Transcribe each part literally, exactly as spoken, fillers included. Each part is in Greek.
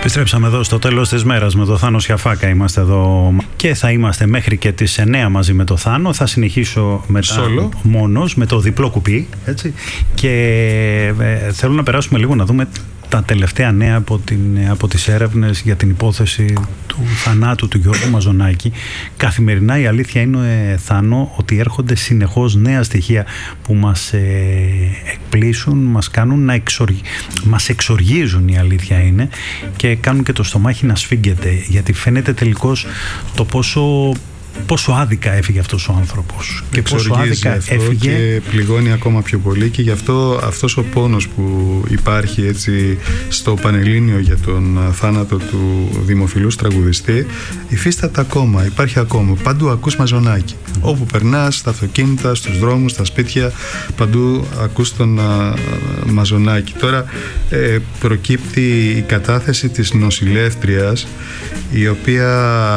Επιστρέψαμε εδώ στο τέλος της μέρας με το Θάνο Σιαφάκα. Είμαστε εδώ και θα είμαστε μέχρι και τις εννιά μαζί με το Θάνο. Θα συνεχίσω μετά Solo. μόνος με το διπλό κουπί, έτσι. Και ε, θέλω να περάσουμε λίγο να δούμε τα τελευταία νέα από, την, από τις έρευνες για την υπόθεση του θανάτου του Γιώργου Μαζονάκη. Καθημερινά η αλήθεια είναι, ε, Θάνο, ότι έρχονται συνεχώς νέα στοιχεία που μας ε, εκπλήσουν, μας κάνουν να εξοργ... μας εξοργίζουν, η αλήθεια είναι, και κάνουν και το στομάχι να σφίγγεται, γιατί φαίνεται τελικώς το πόσο πόσο άδικα έφυγε αυτός ο άνθρωπος και πόσο άδικα έφυγε και πληγώνει ακόμα πιο πολύ, και γι' αυτό αυτός ο πόνος που υπάρχει έτσι στο Πανελλήνιο για τον θάνατο του δημοφιλούς τραγουδιστή υφίσταται ακόμα, υπάρχει ακόμα. Παντού ακούς Μαζονάκη. Mm. Όπου περνάς, στα αυτοκίνητα, στους δρόμους, στα σπίτια, παντού ακούς τον α, Μαζονάκη. Τώρα ε, προκύπτει η κατάθεση της νοσηλεύτριας, η οποία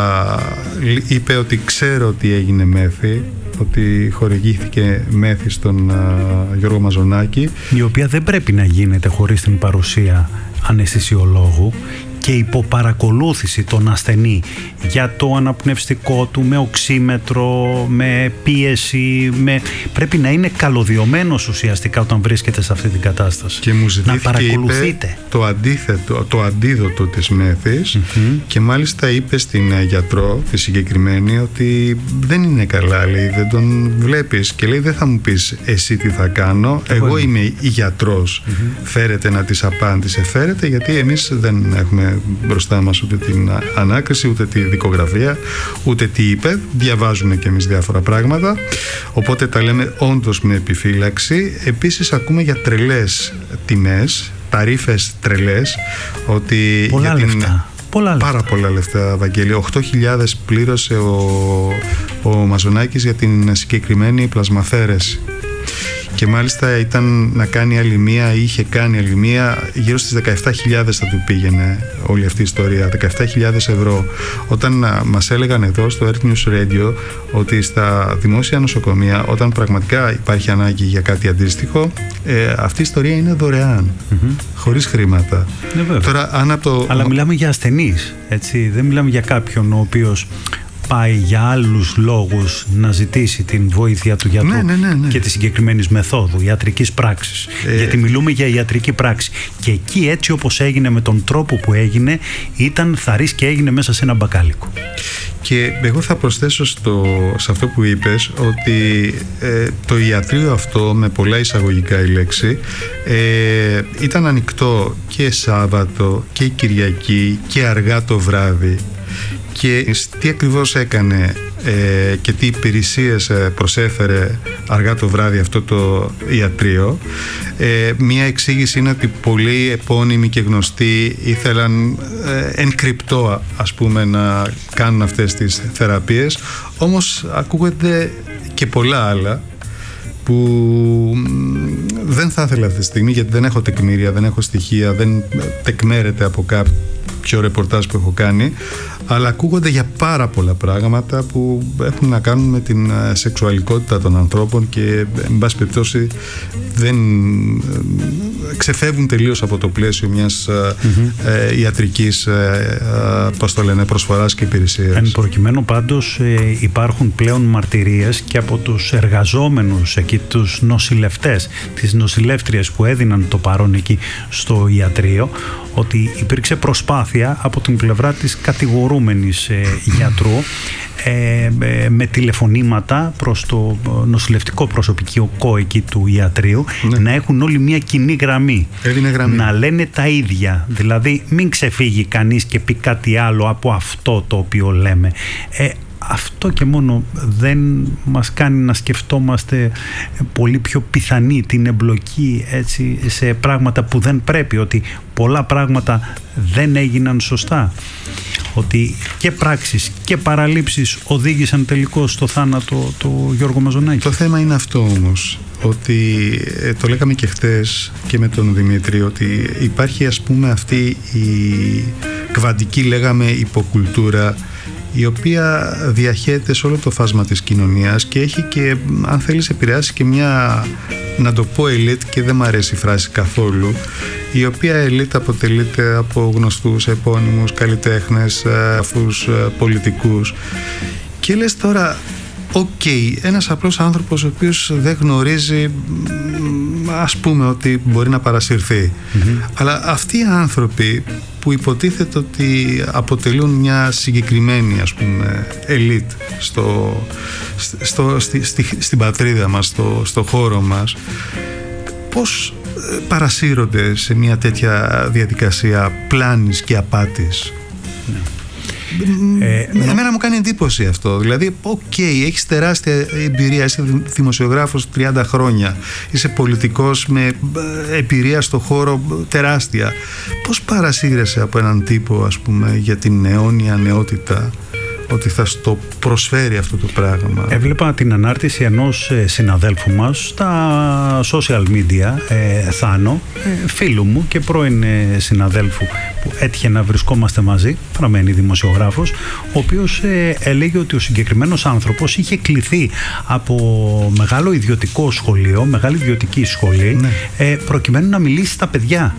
είπε ότι ξέρω ότι έγινε μέθη, ότι χορηγήθηκε μέθη στον uh, Γιώργο Μαζονάκη, η οποία δεν πρέπει να γίνεται χωρίς την παρουσία αναισθησιολόγου και υποπαρακολούθηση των ασθενή για το αναπνευστικό του, με οξύμετρο, με πίεση, με... πρέπει να είναι καλωδιωμένος ουσιαστικά όταν βρίσκεται σε αυτή την κατάσταση. Και μου ζητήθηκε, να παρακολουθείτε. Είπε, το αντίθετο, το αντίδοτο της μέθης, mm-hmm. και μάλιστα είπε στην γιατρό τη συγκεκριμένη ότι δεν είναι καλά, λέει, δεν τον βλέπεις, και λέει δεν θα μου πεις εσύ τι θα κάνω, εγώ, εγώ είμαι η γιατρός, mm-hmm. φέρετε να της απάντησε, φέρετε, γιατί εμείς δεν έχουμε μπροστά μας ούτε την ανάκριση, ούτε τη δικογραφία, ούτε τι είπε. Διαβάζουμε και εμείς διάφορα πράγματα, οπότε τα λέμε όντως με επιφύλαξη. Επίσης ακούμε για τρελές τιμές, ταρίφες τρελές, ότι πολλά για την... λεφτά. Πολλά λεφτά. Πάρα πολλά λεφτά, Βαγγέλη. οκτώ χιλιάδες πλήρωσε ο, ο Μαζονάκης για την συγκεκριμένη πλασμαφέρεση. Και μάλιστα ήταν να κάνει άλλη μία, ή είχε κάνει άλλη μία, γύρω στις δεκαεπτά χιλιάδες θα του πήγαινε όλη αυτή η ιστορία, δεκαεπτά χιλιάδες ευρώ. Όταν α, μας έλεγαν εδώ στο Earth News Radio ότι στα δημόσια νοσοκομεία, όταν πραγματικά υπάρχει ανάγκη για κάτι αντίστοιχο, ε, αυτή η ιστορία είναι δωρεάν, mm-hmm. χωρίς χρήματα. Ναι, Τώρα, αν από το... Αλλά μιλάμε για ασθενείς, έτσι, δεν μιλάμε για κάποιον ο οποίος πάει για άλλους λόγους να ζητήσει την βοήθεια του γιατρού, ναι, ναι, ναι, ναι. και της συγκεκριμένης μεθόδου ιατρικής πράξης. Ε... Γιατί μιλούμε για ιατρική πράξη. Και εκεί, έτσι όπως έγινε, με τον τρόπο που έγινε, ήταν θαρής και έγινε μέσα σε ένα μπακάλικο. Και εγώ θα προσθέσω στο, σε αυτό που είπες, ότι ε, το ιατρείο αυτό, με πολλά εισαγωγικά η λέξη, ε, ήταν ανοιχτό και Σάββατο και Κυριακή και αργά το βράδυ. Και τι ακριβώς έκανε ε, και τι υπηρεσίες ε, προσέφερε αργά το βράδυ αυτό το ιατρείο, ε, μία εξήγηση είναι ότι πολλοί επώνυμοι και γνωστοί ήθελαν ε, εν κρυπτό, ας πούμε, να κάνουν αυτές τις θεραπείες, όμως ακούγονται και πολλά άλλα που δεν θα ήθελα αυτή τη στιγμή, γιατί δεν έχω τεκμήρια, δεν έχω στοιχεία, δεν τεκμέρεται από κάποιο ρεπορτάζ που έχω κάνει, αλλά ακούγονται για πάρα πολλά πράγματα που έχουν να κάνουν με την σεξουαλικότητα των ανθρώπων και, εν πάση περιπτώσει, δεν ξεφεύγουν τελείως από το πλαίσιο μιας mm-hmm. ε, ιατρικής ε, πώς το λένε, προσφοράς και υπηρεσίας. Εν προκειμένου, πάντως, ε, υπάρχουν πλέον μαρτυρίες και από τους εργαζόμενους εκεί, τους νοσηλευτές, τις νοσηλεύτριες που έδιναν το παρόν εκεί στο ιατρείο, ότι υπήρξε προσπάθεια από την πλευρά της κατηγορούμενης ε, γιατρού ε, ε, με τηλεφωνήματα προς το νοσηλευτικό προσωπικό εκεί του ιατρείου, ναι. να έχουν όλοι μια κοινή γραμμή, γραμμή, να λένε τα ίδια, δηλαδή μην ξεφύγει κανείς και πει κάτι άλλο από αυτό το οποίο λέμε. ε, Αυτό και μόνο δεν μας κάνει να σκεφτόμαστε πολύ πιο πιθανή την εμπλοκή, έτσι, σε πράγματα που δεν πρέπει, ότι πολλά πράγματα δεν έγιναν σωστά, ότι και πράξεις και παραλήψεις οδήγησαν τελικώς στο θάνατο του Γιώργου Μαζονάκη. Το θέμα είναι αυτό όμως, ότι ε, το λέγαμε και χτες και με τον Δημήτρη, ότι υπάρχει, ας πούμε, αυτή η κβαντική, λέγαμε, υποκουλτούρα, η οποία διαχέεται σε όλο το φάσμα της κοινωνίας και έχει και, αν θέλεις, επηρεάσει και μια να το πω ελίτ και δεν μου αρέσει η φράση καθόλου, η οποία ελίτ αποτελείται από γνωστούς, επώνυμους, καλλιτέχνες, αφούς, πολιτικούς. Και λες τώρα, οκ, okay, ένας απλός άνθρωπος ο οποίος δεν γνωρίζει, ας πούμε, ότι μπορεί να παρασυρθεί. Mm-hmm. Αλλά αυτοί οι άνθρωποι που υποτίθεται ότι αποτελούν μια συγκεκριμένη, ας πούμε, ελίτ στο, στο, στη, στη, στην πατρίδα μας, στο, στο χώρο μας, πώς παρασύρονται σε μια τέτοια διαδικασία πλάνης και απάτης? Mm. Ε, Εμένα μου κάνει εντύπωση αυτό. Δηλαδή, οκ, okay, έχεις τεράστια εμπειρία, είσαι δημοσιογράφος τριάντα χρόνια, είσαι πολιτικός με εμπειρία στο χώρο τεράστια. Πώς παρασύρεσαι από έναν τύπο, ας πούμε, για την αιώνια νεότητα, ότι θα στο προσφέρει αυτό το πράγμα? Έβλεπα την ανάρτηση ενός συναδέλφου μας στα social media, ε, Θάνο, ε, φίλου μου και πρώην συναδέλφου που έτυχε να βρισκόμαστε μαζί, παραμένει δημοσιογράφος, ο οποίος ε, έλεγε ότι ο συγκεκριμένος άνθρωπος είχε κληθεί από μεγάλο ιδιωτικό σχολείο, μεγάλη ιδιωτική σχολή, ναι. ε, προκειμένου να μιλήσει στα παιδιά.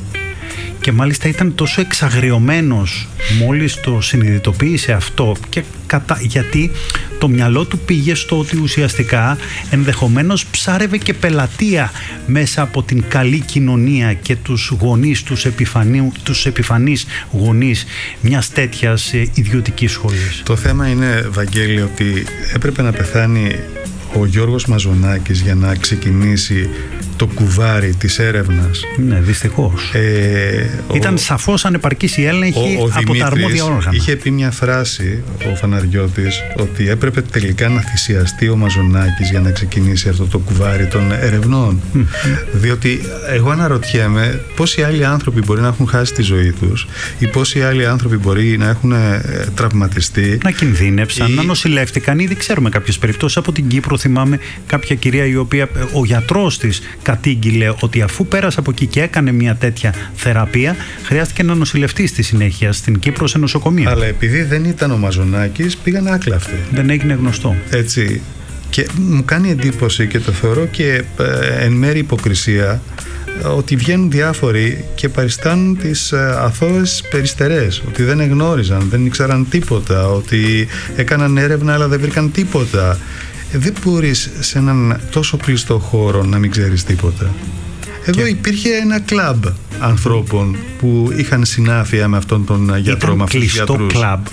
Και μάλιστα ήταν τόσο εξαγριωμένος μόλις το συνειδητοποίησε αυτό, και κατα... γιατί το μυαλό του πήγε στο ότι ουσιαστικά ενδεχομένως ψάρευε και πελατεία μέσα από την καλή κοινωνία και τους γονείς, τους, επιφανεί, τους επιφανείς γονείς μιας τέτοιας ιδιωτικής σχολής. Το θέμα είναι, Βαγγέλη, ότι έπρεπε να πεθάνει ο Γιώργος Μαζονάκης για να ξεκινήσει το κουβάρι της έρευνας. Ναι, δυστυχώς. Ε, Ήταν ο, σαφώς ανεπαρκής η έλεγχη ο, ο από Δημήτρης τα αρμόδια όργανα. Είχε πει μια φράση, ο Φαναριώτης, ότι έπρεπε τελικά να θυσιαστεί ο Μαζονάκης για να ξεκινήσει αυτό το κουβάρι των ερευνών. Mm. Διότι εγώ αναρωτιέμαι πόσοι άλλοι άνθρωποι μπορεί να έχουν χάσει τη ζωή τους ή πόσοι άλλοι άνθρωποι μπορεί να έχουν ε, τραυματιστεί. Να κινδύνευσαν, ή... να νοσηλεύτηκαν. Ήδη ξέρουμε κάποιες περιπτώσεις από την Κύπρο. Θυμάμαι κάποια κυρία η οποία ο γιατρός της κατήγγειλε ότι αφού πέρασε από εκεί και έκανε μια τέτοια θεραπεία, χρειάστηκε να νοσηλευτεί στη συνέχεια στην Κύπρο σε νοσοκομείο. Αλλά επειδή δεν ήταν ο Μαζονάκης, πήγαν άκλαυτοι. Δεν έγινε γνωστό. Έτσι. Και μου κάνει εντύπωση και το θεωρώ και ε, εν μέρει υποκρισία, ότι βγαίνουν διάφοροι και παριστάνουν τις ε, αθώες περιστερές, ότι δεν εγνώριζαν, δεν ήξεραν τίποτα, ότι έκαναν έρευνα αλλά δεν βρήκαν τίποτα. Δεν μπορείς σε έναν τόσο κλειστό χώρο να μην ξέρεις τίποτα. Εδώ και... υπήρχε ένα κλαμπ ανθρώπων που είχαν συνάφεια με αυτόν τον γιατρό, με αυτούς τους γιατρούς. Κλειστό κλαμπ.